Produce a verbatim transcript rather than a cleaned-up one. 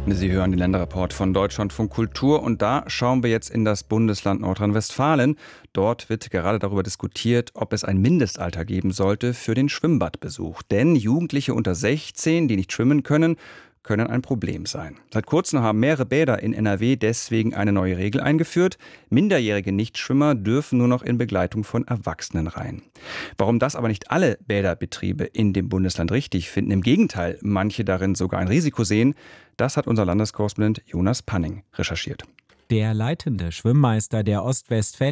Sie hören den Länderreport von Deutschlandfunk Kultur und da schauen wir jetzt in das Bundesland Nordrhein-Westfalen. Dort wird gerade darüber diskutiert, ob es ein Mindestalter geben sollte für den Schwimmbadbesuch. Denn Jugendliche unter sechzehn, die nicht schwimmen können, können ein Problem sein. Seit kurzem haben mehrere Bäder in N R W deswegen eine neue Regel eingeführt. Minderjährige Nichtschwimmer dürfen nur noch in Begleitung von Erwachsenen rein. Warum das aber nicht alle Bäderbetriebe in dem Bundesland richtig finden, im Gegenteil, manche darin sogar ein Risiko sehen, das hat unser Landeskorrespondent Jonas Panning recherchiert. Der leitende Schwimmmeister der Ostwestfälischen